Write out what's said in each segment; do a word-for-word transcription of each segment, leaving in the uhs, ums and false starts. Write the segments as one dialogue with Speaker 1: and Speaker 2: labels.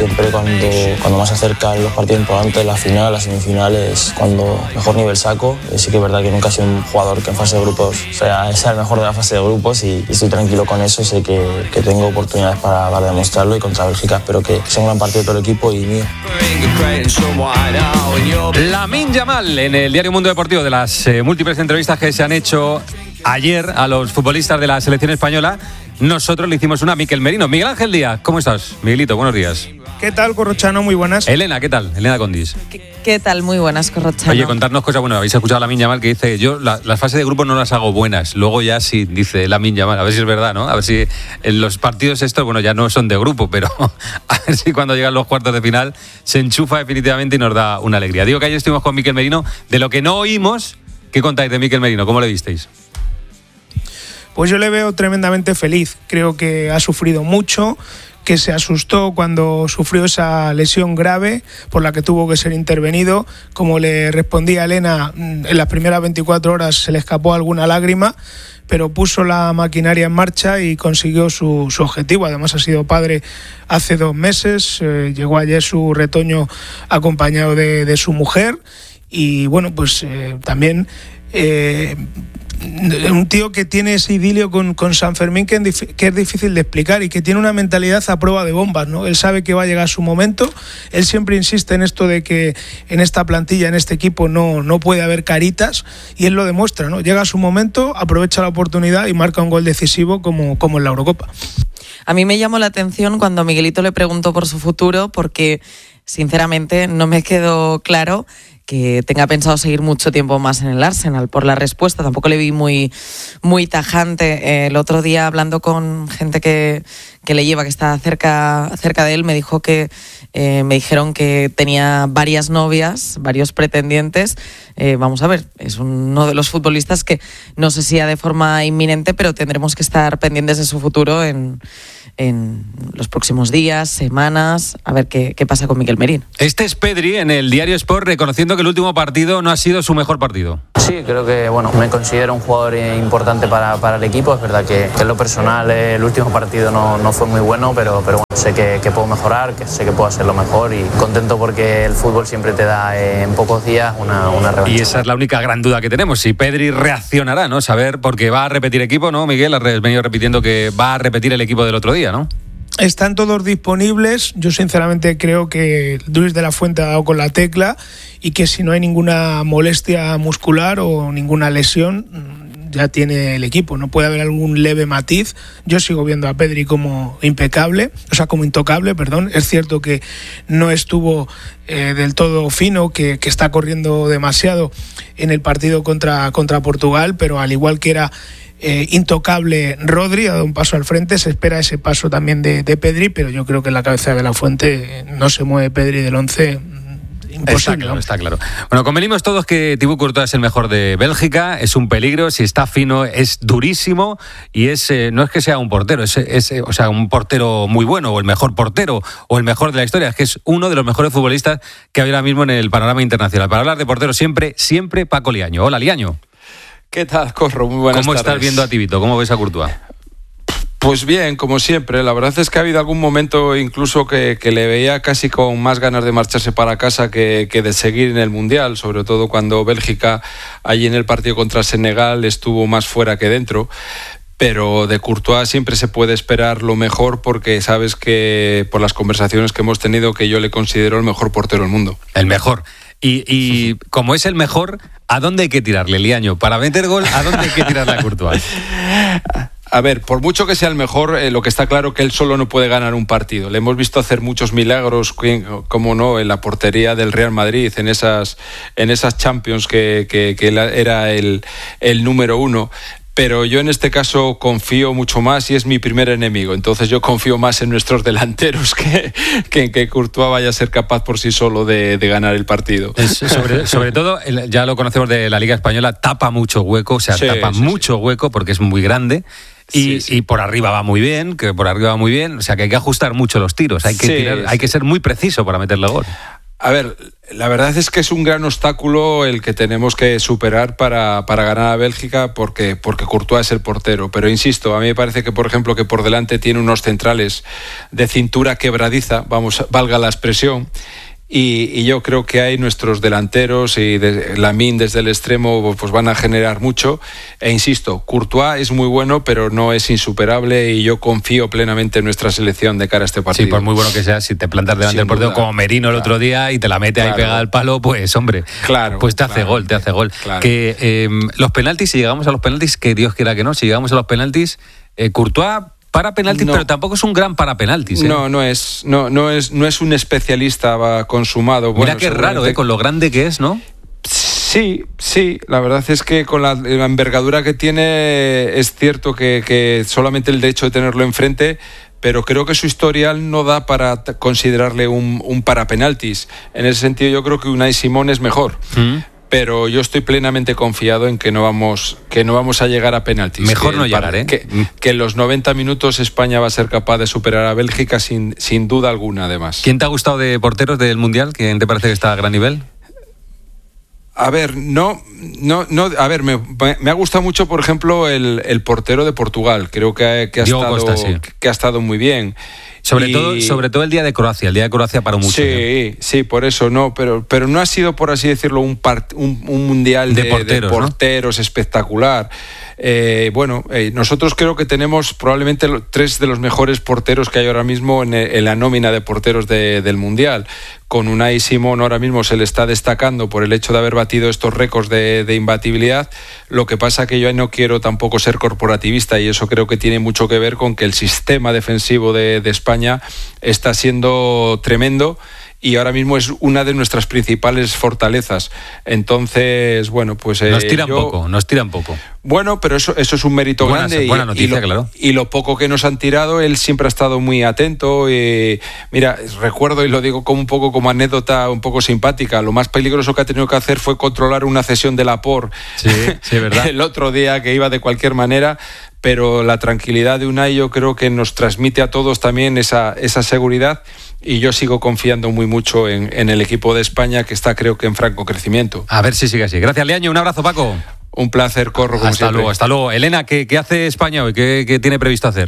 Speaker 1: siempre cuando, cuando más se acercan los partidos importantes, la final, las semifinales, cuando mejor nivel saco. Eh, sí que es verdad que nunca he sido un jugador que en fase de grupos sea, sea el mejor de la fase de grupos y, y estoy tranquilo con eso. Sé que, que tengo oportunidades para, para demostrarlo y contra Bélgica espero que sea un gran partido de todo el equipo y mío.
Speaker 2: Lamine Yamal en el Diario Mundo Deportivo, de las eh, múltiples entrevistas que se han hecho ayer a los futbolistas de la selección española, nosotros le hicimos una a Miquel Merino. Miguel Ángel Díaz, ¿cómo estás? Miguelito, buenos días.
Speaker 3: ¿Qué tal, Corrochano? Muy buenas.
Speaker 2: Elena, ¿qué tal? Elena Condis.
Speaker 4: ¿Qué, qué tal? Muy buenas, Corrochano.
Speaker 2: Oye, contarnos cosas. Bueno, habéis escuchado a Lamine Yamal que dice, yo la, las fases de grupo no las hago buenas. Luego ya sí, dice Lamine Yamal. A ver si es verdad, ¿no? A ver si en los partidos estos, bueno, ya no son de grupo, pero a ver si cuando llegan los cuartos de final se enchufa definitivamente y nos da una alegría. Digo que ayer estuvimos con Miquel Merino. De lo que no oímos, ¿qué contáis de Miquel Merino? ¿Cómo le visteis?
Speaker 3: Pues yo le veo tremendamente feliz. Creo que ha sufrido mucho, que se asustó cuando sufrió esa lesión grave por la que tuvo que ser intervenido. Como le respondía Elena, en las primeras veinticuatro horas se le escapó alguna lágrima, pero puso la maquinaria en marcha y consiguió su, su objetivo. Además ha sido padre hace dos meses, eh, llegó ayer su retoño acompañado de, de su mujer y bueno, pues eh, también... Eh, un tío que tiene ese idilio con, con San Fermín que, que es difícil de explicar y que tiene una mentalidad a prueba de bombas, ¿no? Él sabe que va a llegar su momento, él siempre insiste en esto de que en esta plantilla, en este equipo no, no puede haber caritas y él lo demuestra, ¿no? Llega su momento, aprovecha la oportunidad y marca un gol decisivo como, como en la Eurocopa.
Speaker 4: A mí me llamó la atención cuando Miguelito le preguntó por su futuro porque sinceramente no me quedó claro que tenga pensado seguir mucho tiempo más en el Arsenal. Por la respuesta tampoco le vi muy, muy tajante. El otro día, hablando con gente que, que le lleva, que está cerca, cerca de él, me dijo que eh, me dijeron que tenía varias novias, varios pretendientes. Eh, vamos a ver, es uno de los futbolistas que no sé si ya de forma inminente, pero tendremos que estar pendientes de su futuro en, en los próximos días, semanas, a ver qué, qué pasa con Miquel Merino.
Speaker 2: Este es Pedri en el Diario Sport reconociendo que el último partido no ha sido su mejor partido.
Speaker 5: Sí, creo que bueno, me considero un jugador importante para, para el equipo. Es verdad que, que en lo personal el último partido no, no fue muy bueno, pero, pero bueno, sé que, que puedo mejorar, que sé que puedo hacerlo mejor y contento porque el fútbol siempre te da eh, en pocos días una, una revancha.
Speaker 2: Y esa es la única gran duda que tenemos, si Pedri reaccionará, ¿no? Saber, porque va a repetir equipo, ¿no, Miguel? Has venido repitiendo que va a repetir el equipo del otro día, ¿no?
Speaker 3: Están todos disponibles. Yo sinceramente creo que Luis de la Fuente ha dado con la tecla y que si no hay ninguna molestia muscular o ninguna lesión ya tiene el equipo. No puede haber algún leve matiz. Yo sigo viendo a Pedri como impecable, o sea, como intocable, perdón. Es cierto que no estuvo eh, del todo fino, que, que está corriendo demasiado en el partido contra, contra Portugal, pero al igual que era Eh, intocable Rodri, ha dado un paso al frente, se espera ese paso también de, de Pedri, pero yo creo que en la cabeza de la Fuente no se mueve Pedri del once. Imposible,
Speaker 2: está claro,
Speaker 3: ¿no?
Speaker 2: está claro. Bueno, convenimos todos que Thibaut Courtois es el mejor de Bélgica, es un peligro, si está fino es durísimo y es eh, no es que sea un portero, es, es o sea, un portero muy bueno o el mejor portero o el mejor de la historia, es que es uno de los mejores futbolistas que hay ahora mismo en el panorama internacional. Para hablar de portero siempre, siempre Paco Liaño. Hola, Liaño.
Speaker 6: ¿Qué tal, Corro? Muy buenas
Speaker 2: ¿Cómo
Speaker 6: tardes.
Speaker 2: estás viendo a Tibito? ¿Cómo ves a Courtois?
Speaker 6: Pues bien, como siempre. La verdad es que ha habido algún momento incluso que, que le veía casi con más ganas de marcharse para casa que, que de seguir en el Mundial, sobre todo cuando Bélgica, allí en el partido contra Senegal, estuvo más fuera que dentro. Pero de Courtois siempre se puede esperar lo mejor porque sabes que, por las conversaciones que hemos tenido, que yo le considero el mejor portero del mundo.
Speaker 2: El mejor. Y, y como es el mejor, ¿a dónde hay que tirarle, Liaño? Para meter gol, ¿a dónde hay que tirarle a Courtois?
Speaker 6: A ver, por mucho que sea el mejor, eh, lo que está claro que él solo no puede ganar un partido. Le hemos visto hacer muchos milagros, como no, en la portería del Real Madrid, en esas, en esas Champions que, que, que era el, el número uno. Pero yo en este caso confío mucho más y es mi primer enemigo. Entonces yo confío más en nuestros delanteros que, que en que Courtois vaya a ser capaz por sí solo de, de ganar el partido.
Speaker 2: Es sobre, sobre todo, ya lo conocemos de la Liga Española, tapa mucho hueco, o sea, sí, tapa sí, mucho sí. hueco porque es muy grande. Y, sí, sí. y por arriba va muy bien, que por arriba va muy bien. O sea que hay que ajustar mucho los tiros, hay que, sí, tirar, sí. hay que ser muy preciso para meterle gol.
Speaker 6: A ver, la verdad es que es un gran obstáculo el que tenemos que superar para, para ganar a Bélgica porque, porque Courtois es el portero. Pero insisto, a mí me parece que, por ejemplo, que por delante tiene unos centrales de cintura quebradiza, vamos, valga la expresión. Y, y yo creo que hay nuestros delanteros y de, Lamine desde el extremo pues van a generar mucho. E insisto, Courtois es muy bueno, pero no es insuperable y yo confío plenamente en nuestra selección de cara a este partido.
Speaker 2: Sí, por muy bueno que sea, si te plantas delante del portero como Merino el claro. otro día y te la mete claro. ahí pegada al palo, pues hombre, claro, pues te hace claro. gol, te hace gol. Claro. Que eh, los penaltis, si llegamos a los penaltis, que Dios quiera que no, si llegamos a los penaltis, eh, Courtois para penaltis, no. pero tampoco es un gran para penaltis. ¿eh?
Speaker 6: No, no es, no, no es, no es un especialista consumado.
Speaker 2: Mira bueno, qué raro, ¿eh? Con lo grande que es, ¿no?
Speaker 6: Sí, sí. La verdad es que con la, la envergadura que tiene es cierto que, que solamente el hecho de tenerlo enfrente, pero creo que su historial no da para t- considerarle un, un para penaltis. En ese sentido, yo creo que Unai Simón es mejor. ¿Mm? Pero yo estoy plenamente confiado en que no vamos que no vamos a llegar a penaltis.
Speaker 2: Mejor
Speaker 6: que,
Speaker 2: no llegar, ¿eh?
Speaker 6: Que, que en los noventa minutos España va a ser capaz de superar a Bélgica sin, sin duda alguna, además.
Speaker 2: ¿Quién te ha gustado de porteros del Mundial? ¿Quién te parece que está a gran nivel?
Speaker 6: A ver, no, no, no, a ver, me, me ha gustado mucho, por ejemplo, el, el portero de Portugal. Creo que ha, que ha estado Costa, sí. que ha estado muy bien.
Speaker 2: Sobre y... todo, sobre todo el día de Croacia, el día de Croacia paró mucho.
Speaker 6: Sí, ¿eh? sí, por eso no, pero, pero no ha sido, por así decirlo, un, part, un, un mundial de, de porteros, de porteros ¿no? espectacular. Eh, bueno, eh, nosotros creo que tenemos probablemente tres de los mejores porteros que hay ahora mismo en, en la nómina de porteros de, del mundial. Con Unai Simón ahora mismo se le está destacando por el hecho de haber batido estos récords de, de imbatibilidad. Lo que pasa que yo no quiero tampoco ser corporativista y eso creo que tiene mucho que ver con que el sistema defensivo de, de España está siendo tremendo y ahora mismo es una de nuestras principales fortalezas. Entonces, bueno, pues...
Speaker 2: Eh, nos tiran
Speaker 6: yo,
Speaker 2: poco, nos tiran poco.
Speaker 6: Bueno, pero eso, eso es un mérito
Speaker 2: buena,
Speaker 6: grande.
Speaker 2: Buena
Speaker 6: y,
Speaker 2: noticia,
Speaker 6: y lo,
Speaker 2: claro.
Speaker 6: Y lo poco que nos han tirado, él siempre ha estado muy atento. Y, mira, recuerdo, y lo digo como un poco como anécdota un poco simpática, lo más peligroso que ha tenido que hacer fue controlar una cesión de Laporte
Speaker 2: sí, sí, ¿verdad?
Speaker 6: el otro día, que iba de cualquier manera. Pero la tranquilidad de Unai yo creo que nos transmite a todos también esa, esa seguridad y yo sigo confiando muy mucho en, en el equipo de España que está creo que en franco crecimiento.
Speaker 2: A ver si sigue así. Gracias, Leaño. Un abrazo, Paco.
Speaker 6: Un placer, Corro, como
Speaker 2: hasta
Speaker 6: siempre.
Speaker 2: luego, hasta luego. Elena, ¿qué, qué hace España hoy? ¿Qué, qué tiene previsto hacer?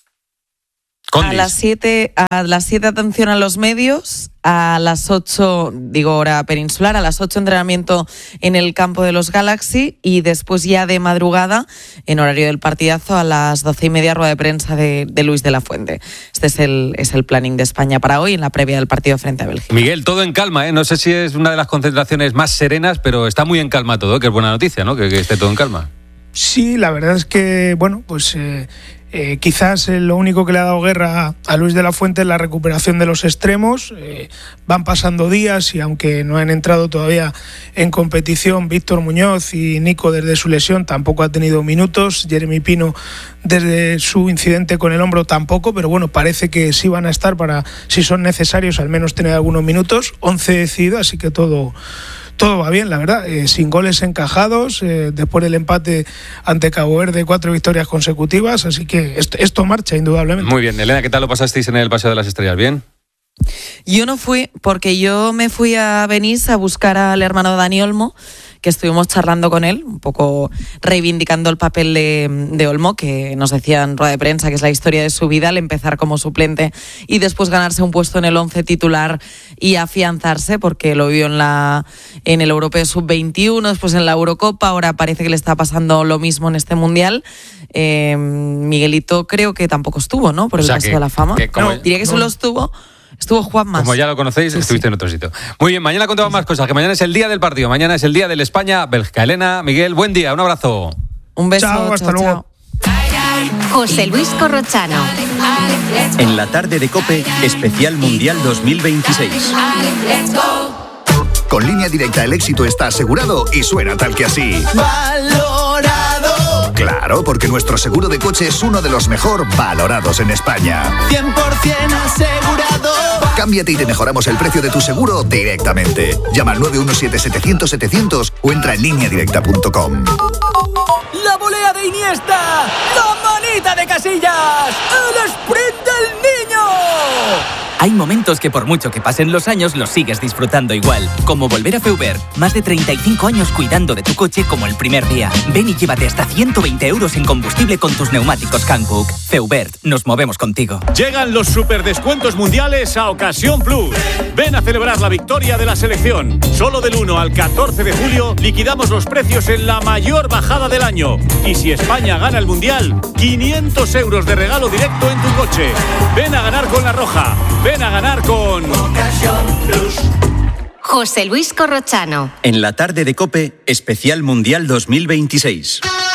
Speaker 4: Condis. A las siete, a las siete atención a los medios, a las ocho, digo hora peninsular, a las ocho entrenamiento en el campo de los Galaxy y después ya de madrugada, en horario del partidazo, a las doce y media rueda de prensa de, de Luis de la Fuente. Este es el, es el planning de España para hoy en la previa del partido frente a Bélgica.
Speaker 2: Miguel, todo en calma, ¿eh? No sé si es una de las concentraciones más serenas, pero está muy en calma todo, que es buena noticia, ¿no? Que, que esté todo en calma.
Speaker 3: Sí, la verdad es que, bueno, pues... Eh... Eh, quizás eh, lo único que le ha dado guerra a, a Luis de la Fuente es la recuperación de los extremos. Eh, van pasando días y aunque no han entrado todavía en competición, Víctor Muñoz y Nico desde su lesión tampoco ha tenido minutos. Jeremy Pino desde su incidente con el hombro tampoco, pero bueno, parece que sí van a estar para, si son necesarios, al menos tener algunos minutos. once decididos, así que todo... Todo va bien, la verdad, eh, sin goles encajados, eh, después del empate ante Cabo Verde, cuatro victorias consecutivas, así que esto, esto marcha indudablemente.
Speaker 2: Muy bien, Elena, ¿qué tal lo pasasteis en el Paseo de las Estrellas? ¿Bien?
Speaker 4: Yo no fui, porque yo me fui a Benís a buscar al hermano Dani Olmo, que estuvimos charlando con él, un poco reivindicando el papel de, de Olmo, que nos decía en rueda de prensa que es la historia de su vida, al empezar como suplente y después ganarse un puesto en el once titular y afianzarse, porque lo vio en la en el Europeo sub veintiuno, después en la Eurocopa, ahora parece que le está pasando lo mismo en este Mundial. Eh, Miguelito creo que tampoco estuvo, ¿no? Por el o sea Paseo que, de la Fama. Que como, no, diría que no. solo estuvo... Estuvo Juan Mas.
Speaker 2: Como ya lo conocéis, sí, estuviste sí. en otro sitio. Muy bien, mañana contamos sí, más cosas, que mañana es el día del partido. Mañana es el día del España-Bélgica. Elena, Miguel, buen día, un abrazo.
Speaker 4: Un beso,
Speaker 3: chao, hasta chao, luego.
Speaker 7: Chao. José Luis Corrochano.
Speaker 8: En la tarde de COPE, especial Mundial dos mil veintiséis.
Speaker 9: Con Línea Directa el éxito está asegurado y suena tal que así.
Speaker 10: Valorado.
Speaker 9: Claro, porque nuestro seguro de coche es uno de los mejor valorados en España.
Speaker 10: cien por ciento asegurado.
Speaker 9: Cámbiate y te mejoramos el precio de tu seguro directamente. Llama al nueve uno siete, setecientos, setecientos o entra en línea directa punto com.
Speaker 10: La volea de Iniesta. La manita de Casillas. El sprint del niño.
Speaker 11: Hay momentos que por mucho que pasen los años los sigues disfrutando igual. Como volver a Feubert. Más de treinta y cinco años cuidando de tu coche como el primer día. Ven y llévate hasta ciento veinte euros en combustible con tus neumáticos Hankook. Feubert, nos movemos contigo.
Speaker 12: Llegan los superdescuentos mundiales a Ocasión Plus. Ven a celebrar la victoria de la selección. Solo del uno al catorce de julio liquidamos los precios en la mayor bajada del año. Y si España gana el Mundial, quinientos euros de regalo directo en tu coche. Ven a ganar con La Roja. Ven a ganar con Ocasión Plus.
Speaker 7: José Luis Corrochano.
Speaker 8: En la tarde de COPE, especial Mundial dos mil veintiséis.